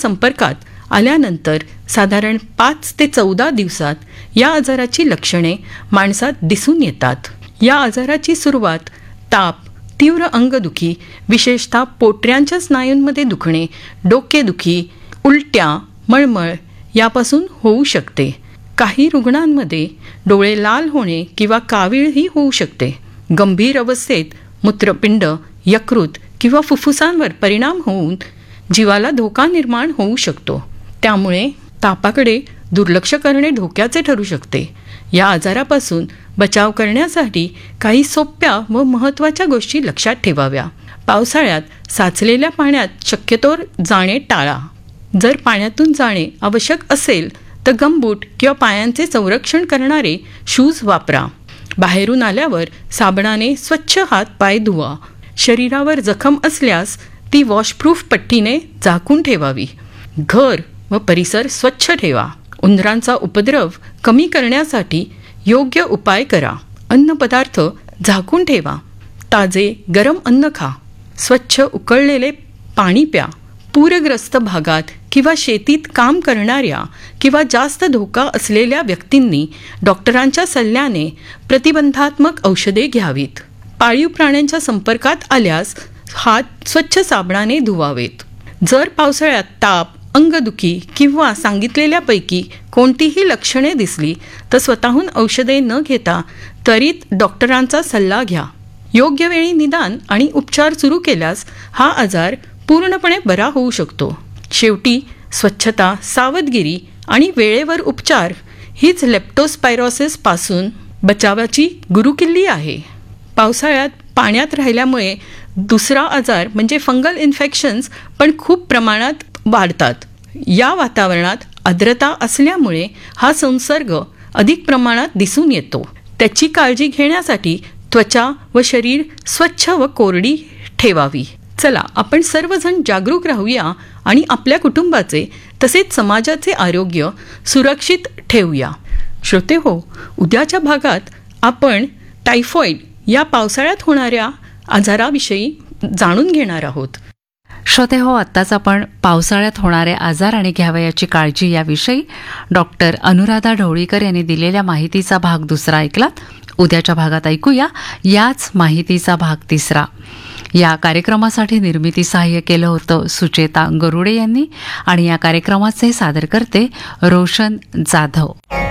संपर्कात आल्यानंतर साधारण 5 ते 14 दिवसात या आजाराची लक्षणे माणसात दिसून येतात. या आजाराची सुरुवात ताप, तीव्र अंगदुखी, विशेषतः पोटऱ्यांच्या स्नायूंमध्ये दुखणे, डोकेदुखी, उलट्या, मळमळ यापासून होऊ शकते. काही रुग्णांमध्ये डोळे लाल होणे किंवा कावीळही होऊ शकते. गंभीर अवस्थेत मूत्रपिंड, यकृत किंवा फुफ्फुसांवर परिणाम होऊन जीवाला धोका निर्माण होऊ शकतो. त्यामुळे तापाकडे दुर्लक्ष करणे धोक्याचे ठरू शकते. या आजारापासून बचाव करण्यासाठी काही सोप्या व महत्त्वाच्या गोष्टी लक्षात ठेवाव्या. पावसाळ्यात साचलेल्या पाण्यात शक्यतोवर जाणे टाळा. जर पाण्यातून जाणे आवश्यक असेल तर गमबूट किंवा पायांचे संरक्षण करणारे शूज वापरा. बाहेरून आल्यावर साबणाने स्वच्छ हात पाय धुवा. शरीरावर जखम असल्यास ती वॉशप्रूफ पट्टीने झाकून ठेवावी. घर व परिसर स्वच्छ ठेवा. उंदरांचा उपद्रव कमी करण्यासाठी योग्य उपाय करा. अन्नपदार्थ झाकून ठेवा. ताजे गरम अन्न खा. स्वच्छ उकळलेले पाणी प्या. पूरग्रस्त भागात किंवा शेतीत काम करणाऱ्या किंवा जास्त धोका असलेल्या व्यक्तींनी डॉक्टरांच्या सल्ल्याने प्रतिबंधात्मक औषधे घ्यावीत. पाळीव प्राण्यांच्या संपर्कात आल्यास हात स्वच्छ साबणाने धुवावेत. जर पावसाळ्यात ताप, अंगदुखी किंवा सांगितलेल्यापैकी कोणतीही लक्षणे दिसली तर स्वतःहून औषधे न घेता त्वरित डॉक्टरांचा सल्ला घ्या. योग्य वेळी निदान आणि उपचार सुरू केल्यास हा आजार पूर्णपणे बरा होऊ शकतो. शेवटी स्वच्छता, सावधगिरी आणि वेळेवर उपचार हीच लेप्टोस्पायरोसिस पासून बचावाची गुरुकिल्ली आहे. पावसाळ्यात पाण्यात राहिल्यामुळे दुसरा आजार म्हणजे फंगल इन्फेक्शन्स पण खूप प्रमाणात वाढतात. या वातावरणात आर्द्रता असल्यामुळे हा संसर्ग अधिक प्रमाणात दिसून येतो. त्याची काळजी घेण्यासाठी त्वचा व शरीर स्वच्छ व कोरडी ठेवावी. चला, आपण सर्वजण जागरूक राहूया आणि आपल्या कुटुंबाचे तसेच समाजाचे आरोग्य सुरक्षित ठेवूया. श्रोतेहो, उद्याच्या भागात आपण टायफॉइड या पावसाळ्यात होणाऱ्या आजाराविषयी जाणून घेणार आहोत. श्रोते हो, आत्ताच आपण पावसाळ्यात होणारे आजार आणि घ्यावयाची काळजी याविषयी डॉक्टर अनुराधा ढवळीकर यांनी दिलेल्या माहितीचा भाग 2 ऐकलात. उद्याच्या भागात ऐकूया याच माहितीचा भाग 3. या कार्यक्रमासाठी निर्मिती सहाय्य केलं होतं सुचेता गरुडे यांनी आणि या कार्यक्रमाचे सादर करते रोशन जाधव.